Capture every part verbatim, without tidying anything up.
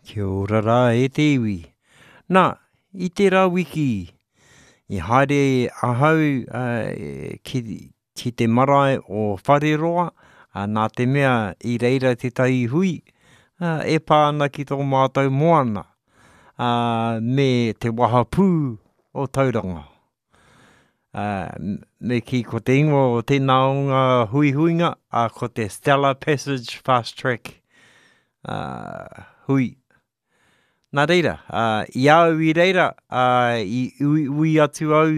Kia ora rā e te iwi. Nā, i te rā wiki, i haere ahau uh, ki, ki te marae o Whareroa, uh, nā te mea i reira te tai hui, uh, e pāna ki tō mātou moana, uh, me te wahapū o tauranga. Uh, me ki ko te ingo o tēnā o ngā hui huinga, a uh, ko te Stellar Passage Fast Track uh, hui. Nā reira, uh, i au i reira, uh, i ui, ui atu au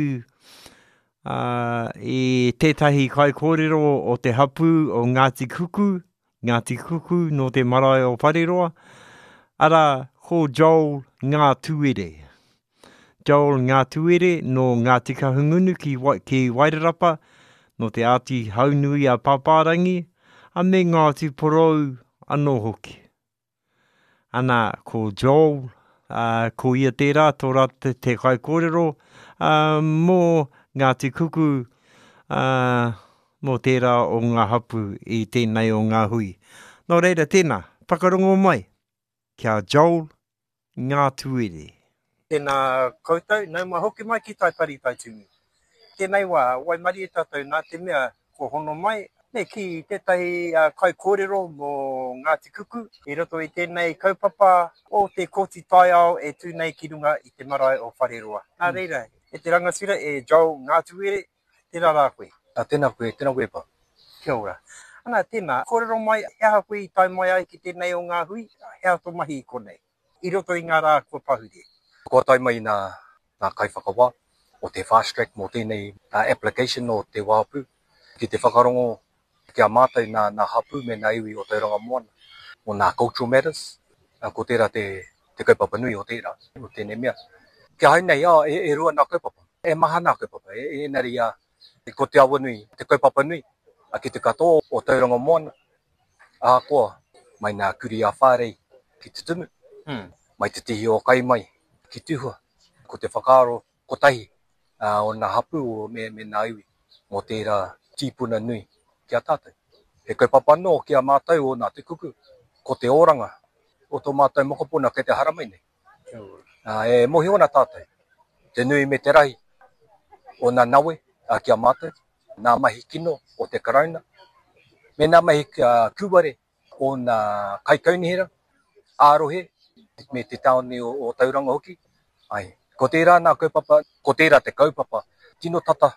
uh, i tētahi kai kōrero o te hapu o Ngāti Kuku, Ngāti Kuku no te marae o Whareroa, ara ko Joel Ngā Tuere. Joel Ngā Tuere no Ngāti Kahungunu ki, ki Wairarapa, no te āti haunui a Pāpārangi, a me Ngāti Porou anō hoki. Ana ko Joel, uh, ko ia tērā, tō te, te kai kōrero, uh, mō Ngāti Kuku, uh, mō tērā o ngā hapu i tēnei o ngā hui. Nō reira tēnā, whakarongo mai, kia Joel Ngā Tuere. Tēnā koutou, nau mā hoki mai ki tai pari tai tūmi. Tēnei wā, wai mari e tātou nā te mea ko hono mai, ne ki tētahi uh, kai kōrero mō Ngāti Kuku, i roto i tēnei kaupapa o te koti tai ao e tūnei ki runga i te marae o Whareroa. Nā reira, e te rangatira e Joel Ngā Tuere, tēnā rā koe. A tēnā koe, tēnā koe pa. Kia ora. Ana tēnā, kōrero mai, hea koe i tai mai ai ki tēnei o ngā hui, hea tō mahi i konei. I roto i ngā rā kua pahuri. Kua tai mai nā, nā kai whakawā, o te fast track mō tēnei uh, application o te wāpu, ki te whakarongo, kia mātai nā, nā hapu me nā iwi o Tauranga Moana, o nā Cultural Matters, uh, ko tērā te, te kaupapa nui o tērā, o tēnei mea. Kia hai nei, ah, e, e rua nā kaupapa, e maha nā kaupapa, e, e nari a, e ko te awa nui, te kaupapa nui, a ki te katoa o Tauranga Moana, a koa, mai nā kuri a whārei ki te tumu, Hmm. mai te tihi o kai mai, ki tuhua, ko te whakaaro, ko tahi, uh, o nā hapu o me, me nā iwi, mō tērā tīpuna nui, kia tātou. He kaupapa no kia mātou o nā te kuku, ko te oranga, o tō mātou mokopuna kei te haramai nei. Uh, e mohi ona tātou, te nui me te rahi, o nā nawe, uh, kia mātou, nā mahi kino o te karauna, me nā mahi uh, kuware o nā kaikaunihera, ārohe, me te taone o, o Tauranga hoki. Ai, ko tērā nā kaupapa, ko tērā te kaupapa, tino tata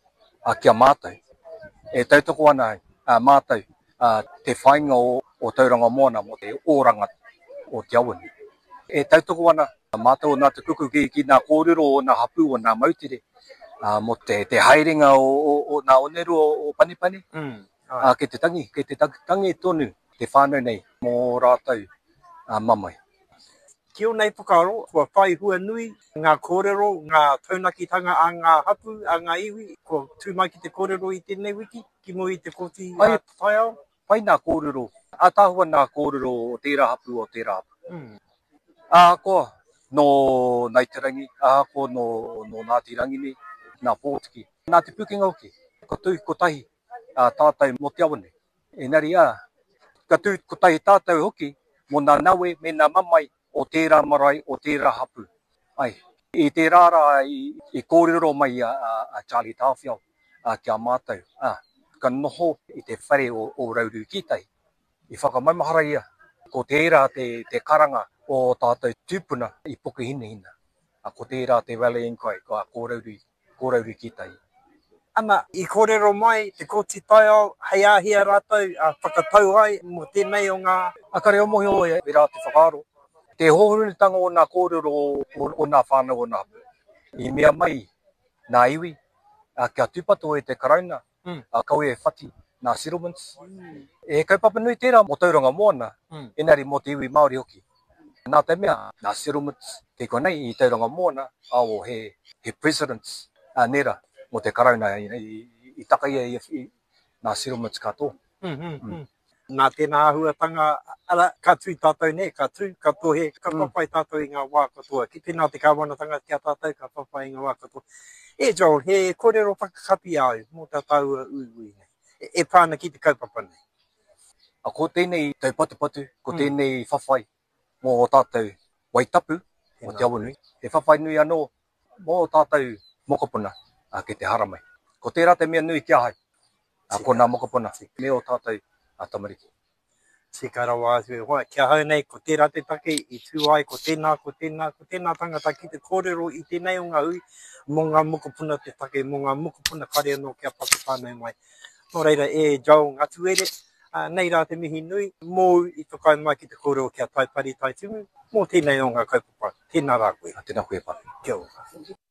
a kia mātou. E tautoko ana a mātou a te whainga o, o Tauranga Moana mo te oranga o te awani. E tautoko ana a mātou o nā te kuku ki, ki nā kōrero o nā hapu o nā mautere, a, mo te, te haerenga o, o, o nā oneru o, o Panipani. Mm. A, ke te tangi, ke te tangi tonu, te whānau nei, mō rātou a, mamai. Ki o nei whakaaro, kua whai hua nui, ngā kōrero, ngā taunakitanga a ngā hapu, a ngā iwi, kua tūmai ki te kōrero i tēnei wiki, ki mo i te koti Ai, tai ao. Pai nā kōrero, a tāhua nā kōrero o tērā hapu o tērā hapu. Mm. A koa, no Naitarangi, a koa no, no Ngāti Rangi ni, nā Pōtiki, nā te Pukenga hoki, ka tū ko tahi a tātou mo te awane. E nari a, ka tū ko tahi tātou hoki, mo nā nawe me nā mamai, o tērā marae, o tērā hapu. Ai, i te rāra i, i kōrero mai a, a, a Charlie Tāwhiao, a kia mātou. A, ka noho i te whare o, o Rauru Kitai. I whakamaimahara ia, ko tērā te, te karanga o tātou tūpuna i puku hina hina. A ko tērā te Rally Inkai, ko Rauru, ko Rauru Kitai. Ana, i kōrero mai, te koti tai ao, hei āhia rātou, a whakatau ai, mo tēnei o ngā... A kare o mohi o e, e rā te whakaaro. Te hohorunitanga o nā kōrero o, o nā whānau o nā hapu. I mea mai, nā iwi, a kia tūpato e te karauna, Mm. a kau e whati, nā settlements. Mm. E kaupapa nui tērā mo Tauranga Moana, mm. enari mo te iwi Māori hoki. Nā te mea, nā settlements, kei konei i Tauranga Moana, awo he, he presidents, a nera, mo te karauna i, i, i takaia i, i nā settlements katoa. Mm, mm, mm. Nā tēnā ahuatanga, ara, ka tū tātou ne, ka tū, ka tohe, ka whawhai tātou i ngā wā katoa. Ki tēnā te kāwanatanga kia tātou, ka whawhai i ngā wā katoa. E Joel, he kōrero whakakapi au, mō tā taua ui ui nei. E, e pāna ki te kaupapa nei. A ko tēnei taupatupatu, ko tēnei whawhai, mō o tātou waitapu, o te awa nui. He whawhai nui anō, mō o tātou mokopuna uh, ke te haramai. Ko tērā te mea nui kia hai, uh, ko nā mokopuna, me o tātou uh, tamariki. Si karawa atu, hoa, kia hau nei, ko tērā te take, i tū ai, ko tēnā, ko tēnā, ko tēnā tangata ki te kōrero i tēnei o ngā hui, mō ngā mokopuna te take, mō ngā mokopuna kare anō kia pake whānau mai. Nō reira, e jau ngā tuere, uh, nei rā te mihi nui, mō i tokai mai ki te kōrero kia taipari tai tumu, mō tēnei o ngā kaupapa, tēnā rā koe. Tēnā koe pa. Kia ora.